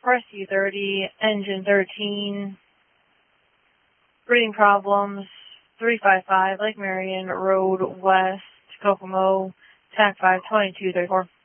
Rescue 30, Engine 13, breathing problems, 355, Lake Marion Road West, Kokomo, TAC 5, 2234.